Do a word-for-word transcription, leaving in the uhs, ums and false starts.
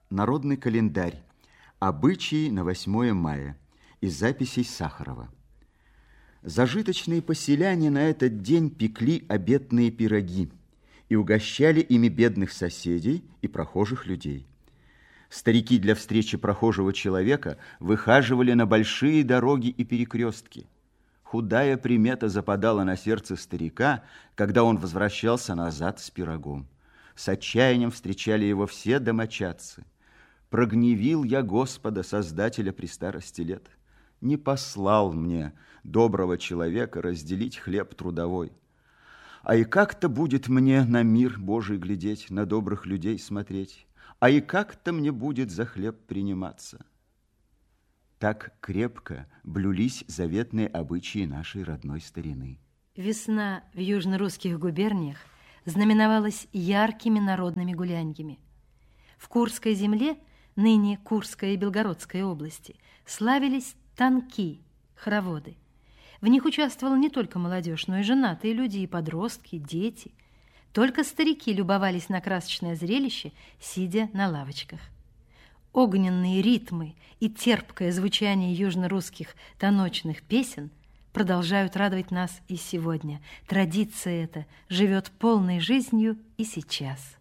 Народный календарь. Обычаи на восьмое мая. Из записей Сахарова. Зажиточные поселяне на этот день пекли обеденные пироги и угощали ими бедных соседей и прохожих людей. Старики для встречи прохожего человека выхаживали на большие дороги и перекрестки. Худая примета западала на сердце старика, когда он возвращался назад с пирогом. С отчаянием встречали его все домочадцы. «Прогневил я Господа, Создателя при старости лет. Не послал мне доброго человека разделить хлеб трудовой. А и как-то будет мне на мир Божий глядеть, на добрых людей смотреть, а и как-то мне будет за хлеб приниматься». Так крепко блюлись заветные обычаи нашей родной старины. Весна в южно-русских губерниях знаменовалась яркими народными гуляньями. В Курской земле, ныне Курская и Белгородская области, славились танки, хороводы. В них участвовала не только молодежь, но и женатые люди, и подростки, и дети. Только старики любовались на красочное зрелище, сидя на лавочках. Огненные ритмы и терпкое звучание южно-русских таночных песен продолжают радовать нас и сегодня. Традиция эта живет полной жизнью и сейчас.